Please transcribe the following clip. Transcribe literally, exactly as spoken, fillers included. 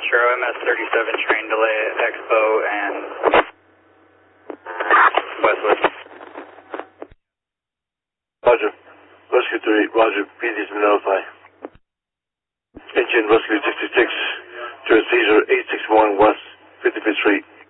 Metro, M S thirty-seven train delay at Expo and Westwood. Roger. Rescue three, Roger. P D's been notified. Engine Rescue sixty-six, George Caesar eight six one West fifty-fifth Street.